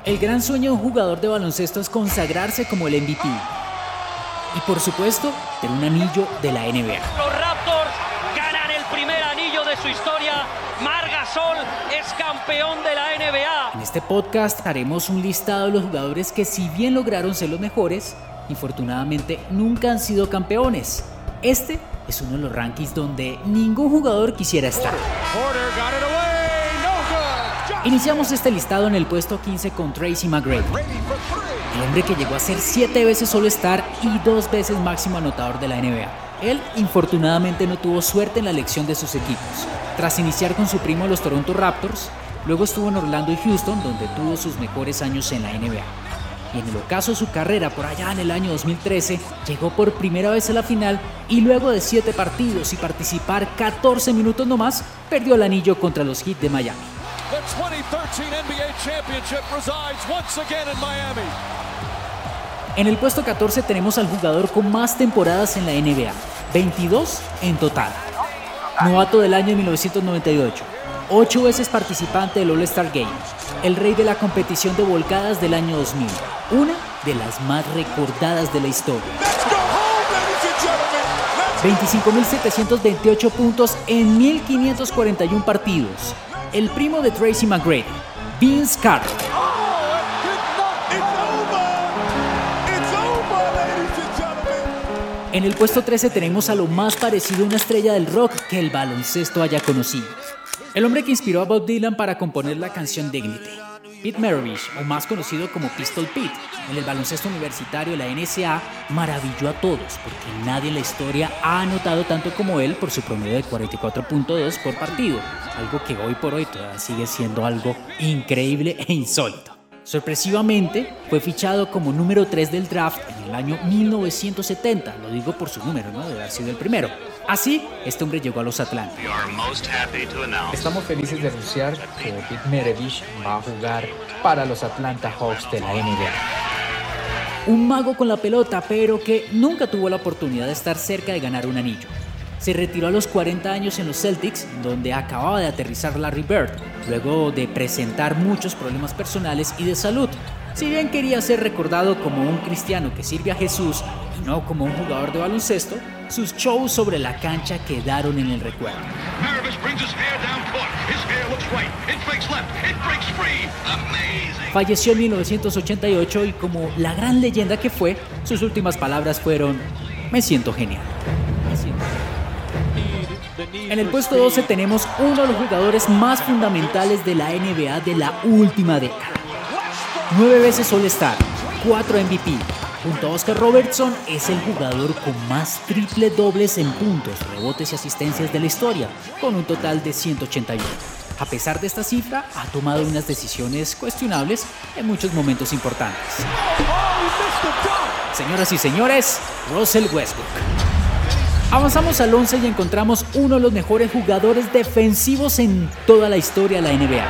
El gran sueño de un jugador de baloncesto es consagrarse como el MVP. Y por supuesto, tener un anillo de la NBA. Los Raptors ganan el primer anillo de su historia. Marc Gasol es campeón de la NBA. En este podcast haremos un listado de los jugadores que, si bien lograron ser los mejores, infortunadamente nunca han sido campeones. Este es uno de los rankings donde ningún jugador quisiera estar. Iniciamos este listado en el puesto 15 con Tracy McGrady, el hombre que llegó a ser 7 veces All-Star y 2 veces máximo anotador de la NBA. Él, infortunadamente, no tuvo suerte en la elección de sus equipos. Tras iniciar con su primo los Toronto Raptors, luego estuvo en Orlando y Houston, donde tuvo sus mejores años en la NBA. Y en el ocaso de su carrera, por allá en el año 2013, llegó por primera vez a la final y luego de 7 partidos y participar 14 minutos nomás, perdió el anillo contra los Heat de Miami. The 2013 NBA Championship resides once again in Miami. En el puesto 14 tenemos al jugador con más temporadas en la NBA, 22 en total. Novato del año 1998, 8 veces participante del All-Star Game, el rey de la competición de volcadas del año 2000, una de las más recordadas de la historia. 25.728 puntos en 1.541 partidos. El primo de Tracy McGrady, Vince Carter. En el puesto 13 tenemos a lo más parecido a una estrella del rock que el baloncesto haya conocido. El hombre que inspiró a Bob Dylan para componer la canción Dignity. Pete Maravich, o más conocido como Pistol Pete, en el baloncesto universitario de la NCAA, maravilló a todos porque nadie en la historia ha anotado tanto como él por su promedio de 44.2 por partido, algo que hoy por hoy todavía sigue siendo algo increíble e insólito. Sorpresivamente, fue fichado como número 3 del draft en el año 1970, lo digo por su número, ¿no? De haber sido el primero. Así, este hombre llegó a los Atlanta. Estamos felices de anunciar que Pete Maravich va a jugar para los Atlanta Hawks de la NBA. Un mago con la pelota, pero que nunca tuvo la oportunidad de estar cerca de ganar un anillo. Se retiró a los 40 años en los Celtics, donde acababa de aterrizar Larry Bird, luego de presentar muchos problemas personales y de salud. Si bien quería ser recordado como un cristiano que sirve a Jesús y no como un jugador de baloncesto, sus shows sobre la cancha quedaron en el recuerdo. Falleció en 1988 y, como la gran leyenda que fue, sus últimas palabras fueron: "Me siento genial". En el puesto 12 tenemos uno de los jugadores más fundamentales de la NBA de la última década. 9 veces All-Star, 4 MVP. Junto a Oscar Robertson, es el jugador con más triple dobles en puntos, rebotes y asistencias de la historia, con un total de 181. A pesar de esta cifra, ha tomado unas decisiones cuestionables en muchos momentos importantes. Señoras y señores, Russell Westbrook. Avanzamos al 11 y encontramos uno de los mejores jugadores defensivos en toda la historia de la NBA.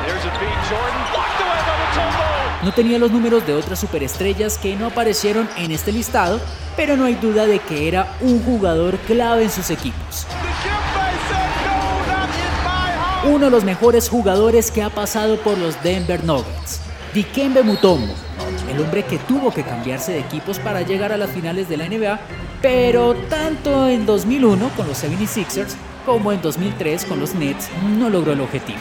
No tenía los números de otras superestrellas que no aparecieron en este listado, pero no hay duda de que era un jugador clave en sus equipos. Uno de los mejores jugadores que ha pasado por los Denver Nuggets, Dikembe Mutombo, el hombre que tuvo que cambiarse de equipos para llegar a las finales de la NBA, pero tanto en 2001 con los 76ers como en 2003 con los Nets no logró el objetivo.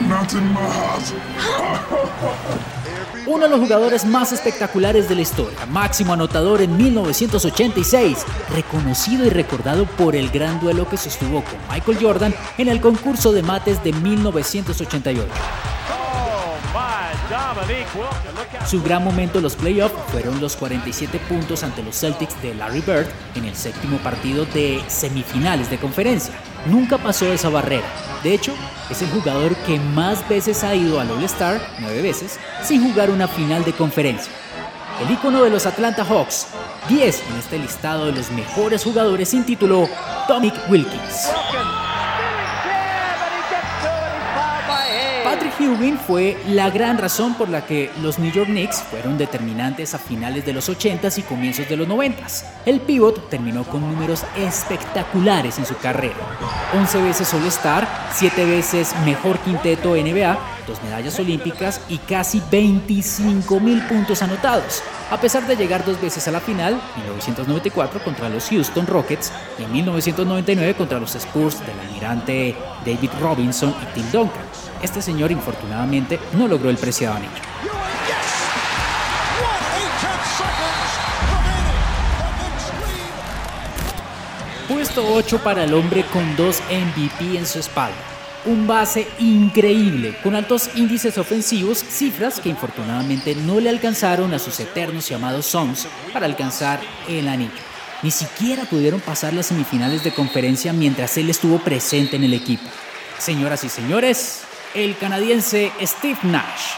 Uno de los jugadores más espectaculares de la historia, máximo anotador en 1986, reconocido y recordado por el gran duelo que sostuvo con Michael Jordan en el concurso de mates de 1988. Su gran momento en los playoffs fueron los 47 puntos ante los Celtics de Larry Bird en el séptimo partido de semifinales de conferencia. Nunca pasó esa barrera. De hecho, es el jugador que más veces ha ido al All-Star, 9 veces, sin jugar una final de conferencia. El ícono de los Atlanta Hawks, 10 en este listado de los mejores jugadores sin título, Dominique Wilkins. Patrick Ewing fue la gran razón por la que los New York Knicks fueron determinantes a finales de los 80s y comienzos de los 90s. El pívot terminó con números espectaculares en su carrera: 11 veces All-Star, 7 veces mejor quinteto NBA 2 medallas olímpicas y casi 25.000 puntos anotados, a pesar de llegar 2 veces a la final, 1994 contra los Houston Rockets y en 1999 contra los Spurs del almirante David Robinson y Tim Duncan. Este señor, infortunadamente, no logró el preciado anillo. Puesto 8 para el hombre con 2 MVP en su espalda. Un base increíble, con altos índices ofensivos, cifras que infortunadamente no le alcanzaron a sus eternos llamados Suns para alcanzar el anillo. Ni siquiera pudieron pasar las semifinales de conferencia mientras él estuvo presente en el equipo. Señoras y señores, el canadiense Steve Nash.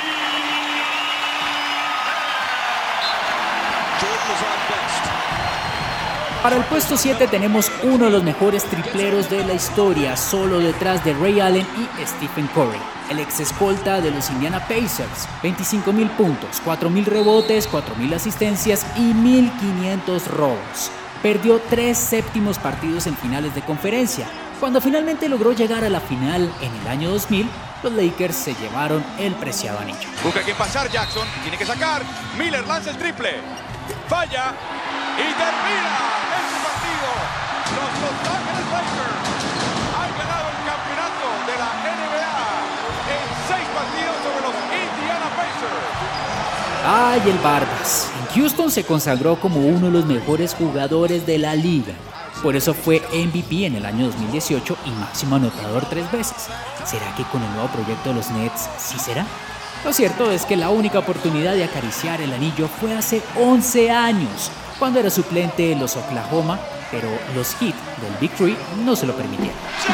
Para el puesto 7 tenemos uno de los mejores tripleros de la historia, solo detrás de Ray Allen y Stephen Curry, el ex escolta de los Indiana Pacers. 25.000 puntos, 4.000 rebotes, 4.000 asistencias y 1.500 robos. Perdió 3 séptimos partidos en finales de conferencia. Cuando finalmente logró llegar a la final en el año 2000, los Lakers se llevaron el preciado anillo. Busca quien pasar, Jackson, tiene que sacar. Miller lanza el triple. Falla y termina este partido. Los Los Angeles Lakers han ganado el campeonato de la NBA en 6 partidos sobre los Indiana Pacers. ¡Ay, el Barbas! En Houston se consagró como uno de los mejores jugadores de la liga. Por eso fue MVP en el año 2018 y máximo anotador 3 veces. ¿Será que con el nuevo proyecto de los Nets sí será? Lo cierto es que la única oportunidad de acariciar el anillo fue hace 11 años, cuando era suplente en los Oklahoma, pero los Heat del Big Three no se lo permitieron.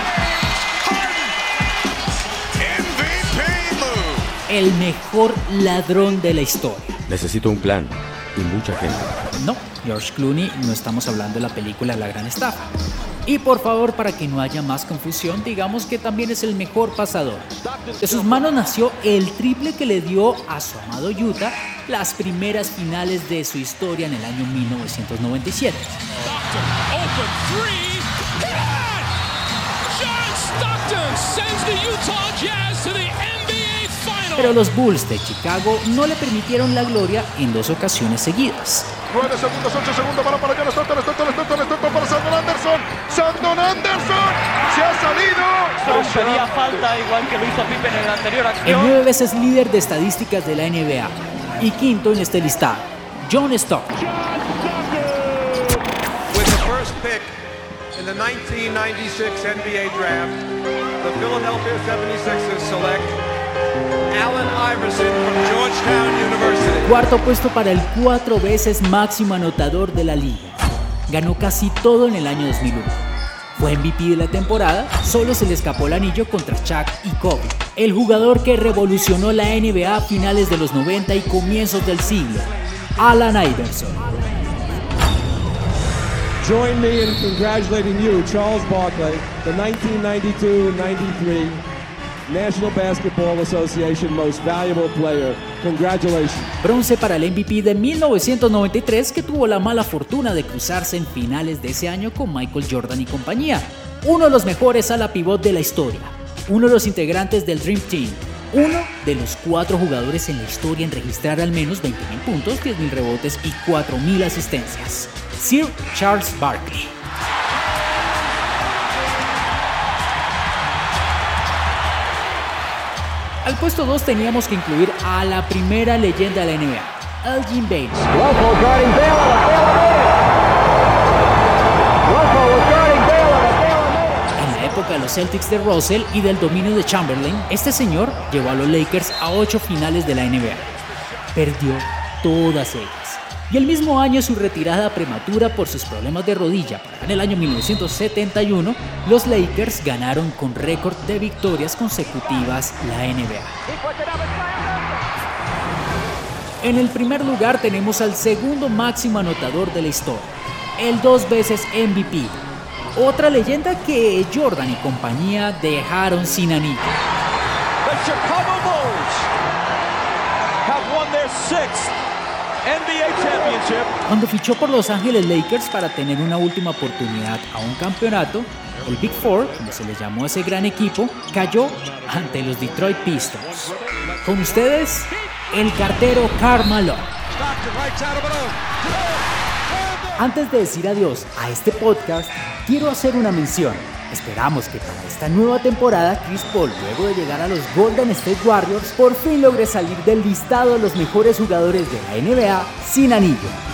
El mejor ladrón de la historia. Necesito un plan y mucha gente. No, George Clooney, no estamos hablando de la película La Gran Estafa. Y por favor, para que no haya más confusión, digamos que también es el mejor pasador. De sus manos nació el triple que le dio a su amado Utah las primeras finales de su historia en el año 1997. Pero los Bulls de Chicago no le permitieron la gloria en 2 ocasiones seguidas. 9 segundos, 8 segundos, para John Stockton para Sandon Anderson. ¡Sandon Anderson! ¡Se ha salido! Pedía falta igual que lo hizo Pippen en la anterior acción. El 9 veces líder de estadísticas de la NBA y quinto en este listado, John Stockton. With the first pick in the 1996 NBA draft, the Philadelphia 76ers select Allen Iverson from Georgetown University. Cuarto puesto para el 4 veces máximo anotador de la liga. Ganó casi todo en el año 2001. Fue MVP de la temporada, solo se le escapó el anillo contra Shaq y Kobe. El jugador que revolucionó la NBA a finales de los 90 y comienzos del siglo, Allen Iverson. Join me in congratulating you, Charles Barkley, the 1992-93 National Basketball Association Most Valuable Player. Congratulations. Bronce para el MVP de 1993, que tuvo la mala fortuna de cruzarse en finales de ese año con Michael Jordan y compañía. Uno de los mejores ala pivot de la historia. Uno de los integrantes del Dream Team. Uno de los 4 jugadores en la historia en registrar al menos 20.000 puntos, 10.000 rebotes y 4.000 asistencias. Sir Charles Barkley. Al puesto 2 teníamos que incluir a la primera leyenda de la NBA, Elgin Baylor. En la época de los Celtics de Russell y del dominio de Chamberlain, este señor llevó a los Lakers a 8 finales de la NBA. Perdió todas ellas. Y el mismo año su retirada prematura por sus problemas de rodilla, en el año 1971, los Lakers ganaron con récord de victorias consecutivas la NBA. En el primer lugar tenemos al segundo máximo anotador de la historia, el 2 veces MVP, otra leyenda que Jordan y compañía dejaron sin anillo. The Chicago Bulls have won their 6th NBA Championship. Cuando fichó por Los Ángeles Lakers para tener una última oportunidad a un campeonato, El Big Four, como se le llamó a ese gran equipo, cayó ante los Detroit Pistons. Con ustedes, el cartero Karl Malone. Antes de decir adiós a este podcast, quiero hacer una mención. Esperamos que para esta nueva temporada, Chris Paul, luego de llegar a los Golden State Warriors, por fin logre salir del listado de los mejores jugadores de la NBA sin anillo.